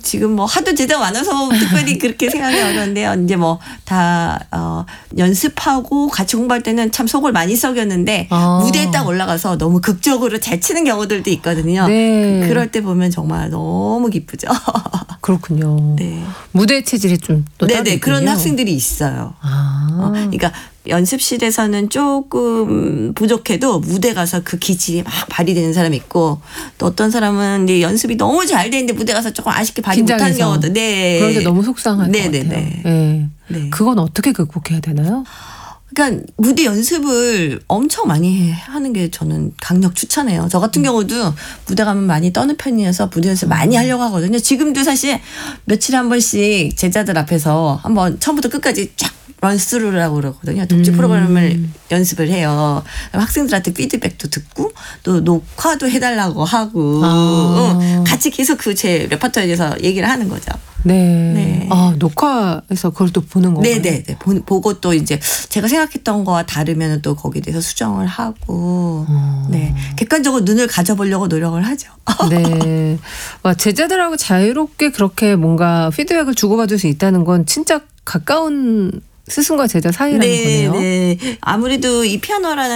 지금 뭐 하도 제자가 많아서 특별히 그렇게 생각이 어려운데요. 이제 뭐 다 연습하고 같이 공부할 때는 참 속을 많이 썩였는데 무대에 딱 올라가서 너무 극적으로 잘 치는 경우들도 있거든요. 네. 그럴 때 보면 정말 너무 기쁘죠. 그렇군요. 네. 무대 체질이 좀 또 따로 네네. 있군요. 그런 학생들이 있어요. 그러니까 연습실에서는 조금 부족해도 무대 가서 그 기질이 막 발휘되는 사람이 있고 또 어떤 사람은 이제 연습이 너무 잘 되는데 무대 가서 조금 아쉽게 발휘 못하는 경우도. 네. 그런 게 너무 속상할 것 같아요. 네. 네. 그건 어떻게 극복해야 되나요? 그러니까 무대 연습을 엄청 많이 하는 게 저는 강력 추천해요. 저 같은 경우도 무대 가면 많이 떠는 편이어서 무대 연습 많이 하려고 하거든요. 지금도 사실 며칠에 한 번씩 제자들 앞에서 한번 처음부터 끝까지 쫙 런스루라고 그러거든요. 독주 프로그램을 연습을 해요. 학생들한테 피드백도 듣고 또 녹화도 해달라고 하고 같이 계속 그 제 레퍼토리에 대해서 얘기를 하는 거죠. 네. 녹화해서 그걸 또 보는 거예요? 네네. 보고 또 이제 제가 생각했던 거와 다르면 또 거기에 대해서 수정을 하고, 네. 객관적으로 눈을 가져보려고 노력을 하죠. 네. 제자들하고 자유롭게 그렇게 뭔가 피드백을 주고받을 수 있다는 건 진짜 가까운 스승과 제자 사이라는 거네요. 네. 아무래도 이 피아노라는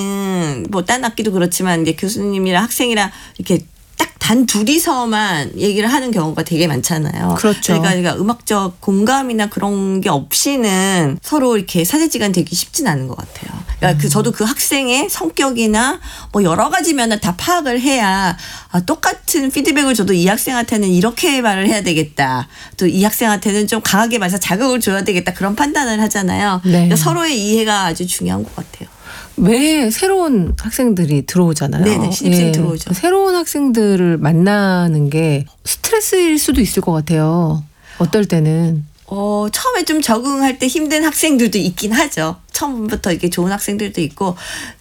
악기는 뭐 딴 악기도 그렇지만 이제 교수님이랑 학생이랑 이렇게 딱 단 둘이서만 얘기를 하는 경우가 되게 많잖아요. 그렇죠. 그러니까 음악적 공감이나 그런 게 없이는 서로 이렇게 사제지간 되기 쉽진 않은 것 같아요. 그러니까 저도 그 학생의 성격이나 뭐 여러 가지 면을 다 파악을 해야 똑같은 피드백을 줘도 이 학생한테는 이렇게 말을 해야 되겠다. 또 이 학생한테는 좀 강하게 말해서 자극을 줘야 되겠다. 그런 판단을 하잖아요. 네. 그러니까 서로의 이해가 아주 중요한 것 같아요. 왜 새로운 학생들이 들어오잖아요. 네네. 신입생이 들어오죠. 새로운 학생들을 만나는 게 스트레스일 수도 있을 것 같아요. 어떨 때는. 처음에 좀 적응할 때 힘든 학생들도 있긴 하죠. 처음부터 이렇게 좋은 학생들도 있고.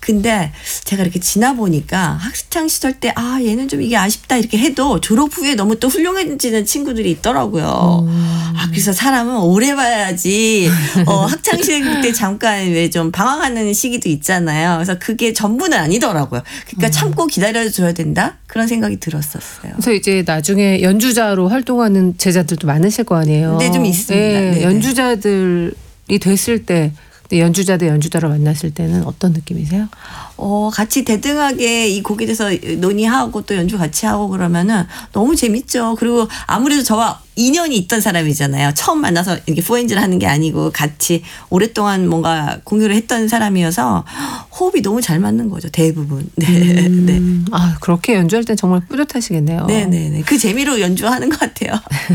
근데 제가 이렇게 지나 보니까 학창 시절 때 얘는 좀 이게 아쉽다 이렇게 해도 졸업 후에 너무 또 훌륭해지는 친구들이 있더라고요. 그래서 사람은 오래 봐야지. 학창 시절 때 잠깐 왜 좀 방황하는 시기도 있잖아요. 그래서 그게 전부는 아니더라고요. 그러니까 참고 기다려줘야 된다? 그런 생각이 들었었어요. 그래서 이제 나중에 연주자로 활동하는 제자들도 많으실 거 아니에요. 네, 좀 있습니다. 네, 연주자들이 됐을 때 연주자 대 연주자로 만났을 때는 어떤 느낌이세요? 같이 대등하게 이 곡에 대해서 논의하고 또 연주 같이 하고 그러면은 너무 재밌죠. 그리고 아무래도 저와 인연이 있던 사람이잖아요. 처음 만나서 이렇게 포엔즈를 하는 게 아니고 같이 오랫동안 뭔가 공유를 했던 사람이어서 호흡이 너무 잘 맞는 거죠. 대부분. 네. 네. 그렇게 연주할 땐 정말 뿌듯하시겠네요. 네네네. 그 재미로 연주하는 것 같아요.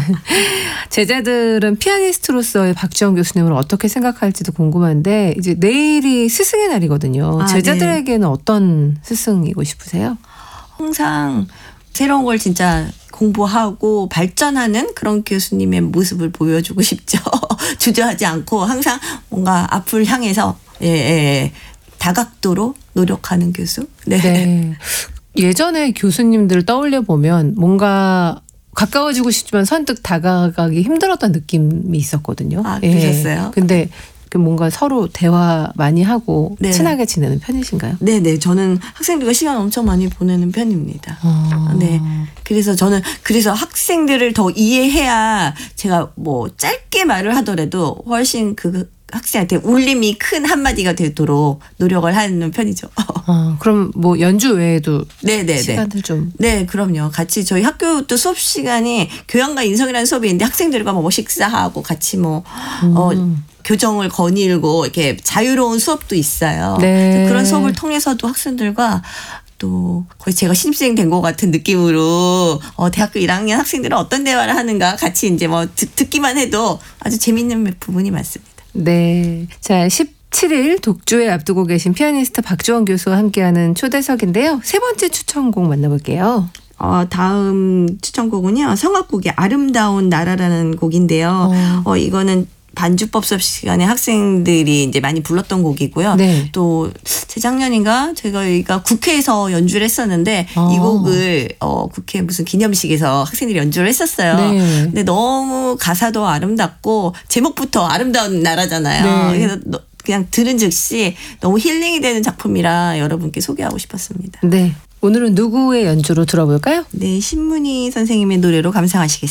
제자들은 피아니스트로서의 박지원 교수님을 어떻게 생각할지도 궁금한데 이제 내일이 스승의 날이거든요. 제자들에게는 어떤 스승이고 싶으세요? 항상 새로운 걸 진짜 공부하고 발전하는 그런 교수님의 모습을 보여주고 싶죠. 주저하지 않고 항상 뭔가 앞을 향해서 다각도로 노력하는 교수. 네. 예전에 교수님들을 떠올려 보면 뭔가 가까워지고 싶지만 선뜻 다가가기 힘들었던 느낌이 있었거든요. 그러셨어요? 근데 뭔가 서로 대화 많이 하고 친하게 지내는 편이신가요? 네네. 저는 학생들과 시간 엄청 많이 보내는 편입니다. 네. 그래서 저는 학생들을 더 이해해야 제가 뭐 짧게 말을 하더라도 훨씬 그 학생한테 울림이 큰 한마디가 되도록 노력을 하는 편이죠. 그럼 뭐 연주 외에도 네네네. 시간을 좀. 네, 그럼요. 같이 저희 학교 또 수업 시간이 교양과 인성이라는 수업이 있는데 학생들과 뭐 식사하고 같이 교정을 거닐고 이렇게 자유로운 수업도 있어요. 네. 그런 수업을 통해서도 학생들과 또 거의 제가 신입생 된 것 같은 느낌으로 대학교 1학년 학생들은 어떤 대화를 하는가 같이 이제 뭐 듣기만 해도 아주 재밌는 부분이 많습니다. 네. 자, 17일 독주에 앞두고 계신 피아니스트 박지원 교수와 함께하는 초대석인데요. 세 번째 추천곡 만나볼게요. 다음 추천곡은요. 성악곡의 아름다운 나라라는 곡인데요. 이거는 반주법 수업 시간에 학생들이 이제 많이 불렀던 곡이고요. 네. 또 재작년인가 저희가 국회에서 연주를 했었는데 이 곡을 국회 무슨 기념식에서 학생들이 연주를 했었어요. 네. 근데 너무 가사도 아름답고 제목부터 아름다운 나라잖아요. 네. 그래서 그냥 들은 즉시 너무 힐링이 되는 작품이라 여러분께 소개하고 싶었습니다. 네. 오늘은 누구의 연주로 들어볼까요? 네, 신문희 선생님의 노래로 감상하시겠습니다.